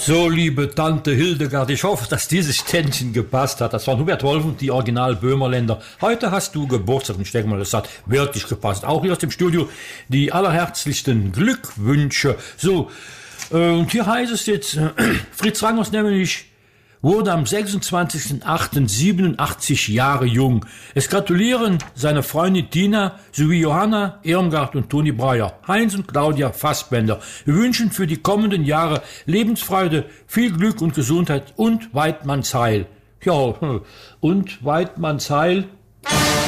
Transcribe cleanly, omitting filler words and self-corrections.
So, liebe Tante Hildegard, ich hoffe, dass dieses Ständchen gepasst hat. Das waren Hubert Wolf und die Original-Böhmerländer. Heute hast du Geburtstag und ich denke mal, das hat wirklich gepasst. Auch hier aus dem Studio die allerherzlichsten Glückwünsche. So, und hier heißt es jetzt, Fritz Rangers nämlich wurde am 26.08.87 Jahre jung. Es gratulieren seine Freundin Tina sowie Johanna Irmgard und Toni Breyer, Heinz und Claudia Fassbender. Wir wünschen für die kommenden Jahre Lebensfreude, viel Glück und Gesundheit und Weidmanns Heil. Ja, und Weidmanns Heil.